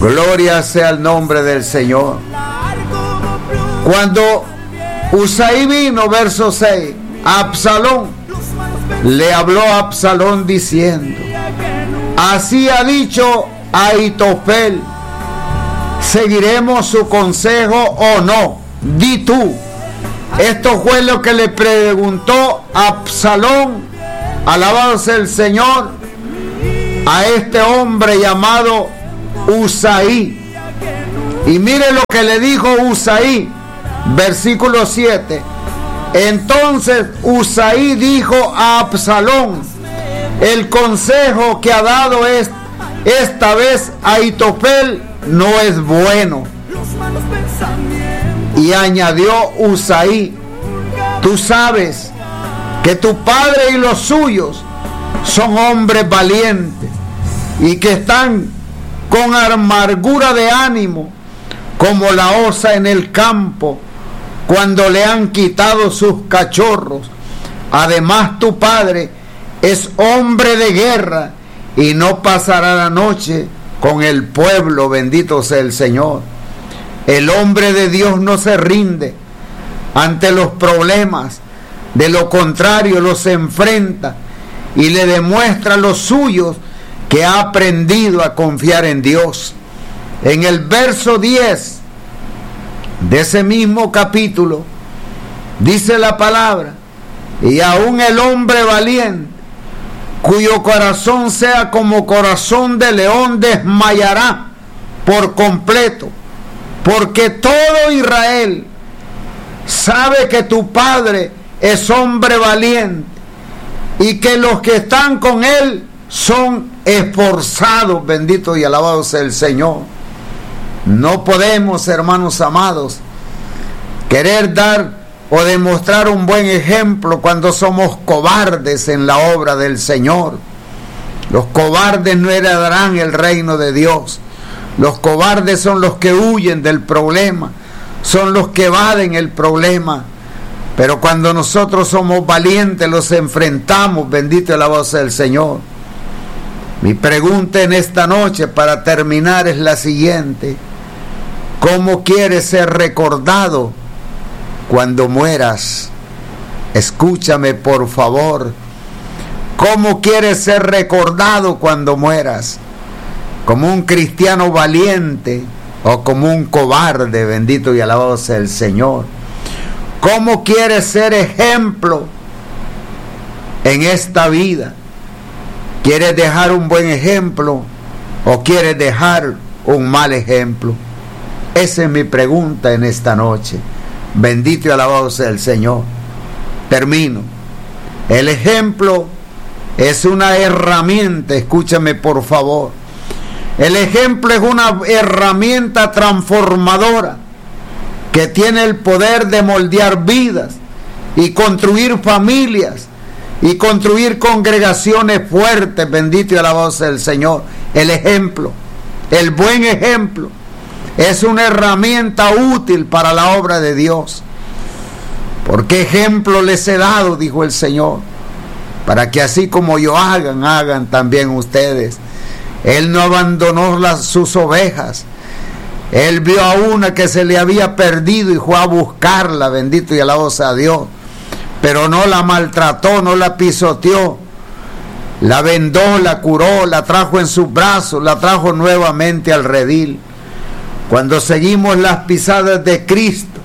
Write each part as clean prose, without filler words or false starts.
Gloria sea el nombre del Señor. Cuando Usaí vino, verso 6, a Absalón, le habló a Absalón diciendo: así ha dicho Ahitofel, ¿seguiremos su consejo o no? Di tú. Esto fue lo que le preguntó Absalón, alabado sea el Señor, a este hombre llamado Usaí. Y mire lo que le dijo Usaí, versículo 7. Entonces Usaí dijo a Absalón: el consejo que ha dado esta vez Ahitofel no es bueno. Y añadió Usaí: tú sabes que tu padre y los suyos son hombres valientes y que están con amargura de ánimo como la osa en el campo cuando le han quitado sus cachorros. Además, tu padre es hombre de guerra y no pasará la noche con el pueblo. Bendito sea el Señor. El hombre de Dios no se rinde ante los problemas, de lo contrario los enfrenta y le demuestra a los suyos que ha aprendido a confiar en Dios. En el verso 10 de ese mismo capítulo dice la palabra: y aún el hombre valiente, cuyo corazón sea como corazón de león, desmayará por completo, porque todo Israel sabe que tu padre es hombre valiente y que los que están con él son esforzados. Bendito y alabado sea el Señor. No podemos, hermanos amados, querer dar o demostrar un buen ejemplo cuando somos cobardes en la obra del Señor. Los cobardes no heredarán el reino de Dios. Los cobardes son los que huyen del problema, son los que evaden el problema. Pero cuando nosotros somos valientes, los enfrentamos. Bendito y alabado sea el Señor. Mi pregunta en esta noche, para terminar, es la siguiente: ¿cómo quieres ser recordado cuando mueras? Escúchame, por favor. ¿Cómo quieres ser recordado cuando mueras? ¿Como un cristiano valiente o como un cobarde? Bendito y alabado sea el Señor. ¿Cómo quieres ser ejemplo en esta vida? ¿Quieres dejar un buen ejemplo o quieres dejar un mal ejemplo? Esa es mi pregunta en esta noche. Bendito y alabado sea el Señor. Termino. El ejemplo es una herramienta, escúchame por favor. El ejemplo es una herramienta transformadora que tiene el poder de moldear vidas y construir familias y construir congregaciones fuertes. Bendito y alabado sea el Señor. El ejemplo, el buen ejemplo, es una herramienta útil para la obra de Dios. Porque ejemplo les he dado, dijo el Señor, para que así como yo hagan también ustedes. Él no abandonó sus ovejas. Él vio a una que se le había perdido y fue a buscarla. Bendito y alabado sea Dios. Pero no la maltrató, no la pisoteó. La vendó, la curó, la trajo en sus brazos, la trajo nuevamente al redil. Cuando seguimos las pisadas de Cristo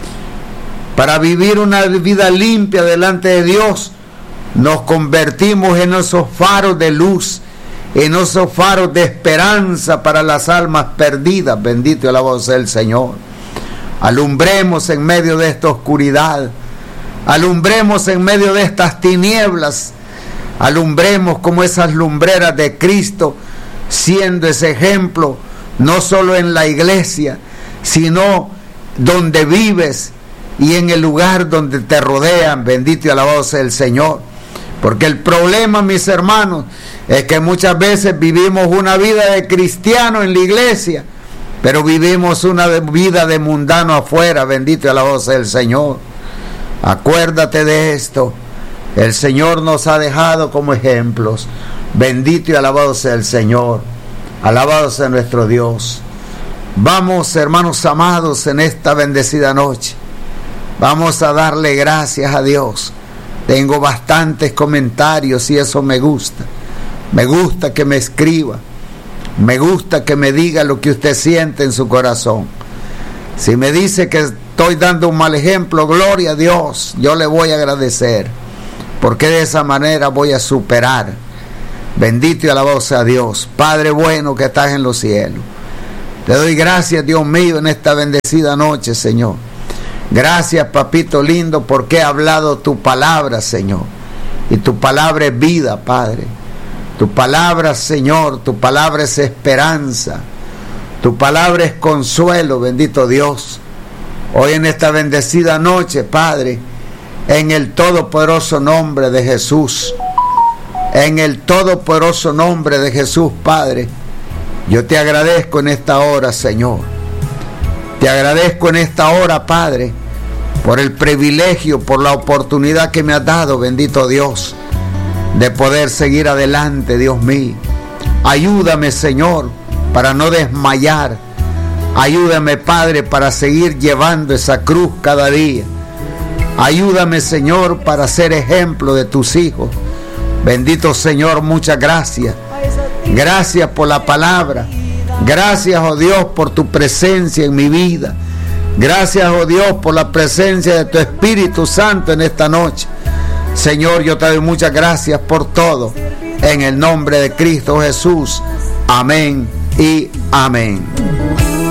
para vivir una vida limpia delante de Dios, nos convertimos en esos faros de luz, en esos faros de esperanza para las almas perdidas. Bendito y alabado sea el Señor. Alumbremos en medio de esta oscuridad, alumbremos en medio de estas tinieblas, alumbremos como esas lumbreras de Cristo, siendo ese ejemplo no solo en la iglesia, sino donde vives y en el lugar donde te rodean. Bendito y alabado sea el Señor. Porque el problema, mis hermanos, es que muchas veces vivimos una vida de cristiano en la iglesia, pero vivimos una vida de mundano afuera. Bendito y alabado sea el Señor. Acuérdate de esto. El Señor nos ha dejado como ejemplos. Bendito y alabado sea el Señor. Alabado sea nuestro Dios. Vamos, hermanos amados, en esta bendecida noche. Vamos a darle gracias a Dios. Tengo bastantes comentarios y eso me gusta. Me gusta que me escriba. Me gusta que me diga lo que usted siente en su corazón. Si me dice que estoy dando un mal ejemplo, gloria a Dios, yo le voy a agradecer, porque de esa manera voy a superar. Bendito y alabado sea Dios. Padre bueno que estás en los cielos, te doy gracias, Dios mío, en esta bendecida noche, Señor. Gracias, papito lindo, porque he hablado tu palabra, Señor. Y tu palabra es vida, Padre. Tu palabra, Señor, tu palabra es esperanza. Tu palabra es consuelo, bendito Dios. Hoy en esta bendecida noche, Padre, en el todopoderoso nombre de Jesús, en el todopoderoso nombre de Jesús, Padre, yo te agradezco en esta hora, Señor. Te agradezco en esta hora, Padre, por el privilegio, por la oportunidad que me has dado, bendito Dios, de poder seguir adelante, Dios mío. Ayúdame, Señor, para no desmayar. Ayúdame, Padre, para seguir llevando esa cruz cada día. Ayúdame, Señor, para ser ejemplo de tus hijos. Bendito Señor, muchas gracias. Gracias por la palabra. Gracias, oh Dios, por tu presencia en mi vida. Gracias, oh Dios, por la presencia de tu Espíritu Santo en esta noche. Señor, yo te doy muchas gracias por todo. En el nombre de Cristo Jesús. Amén y amén.